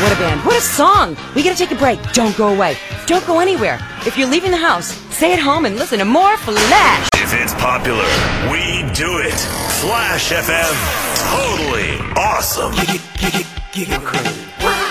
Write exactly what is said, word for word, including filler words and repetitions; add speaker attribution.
Speaker 1: What a band. What a song. We gotta take a break. Don't go away. Don't go anywhere. If you're leaving the house, stay at home and listen to more Flash.
Speaker 2: If it's popular, we do it. Flash F M. Totally awesome.
Speaker 3: Gig, gig, gig, gig, gig,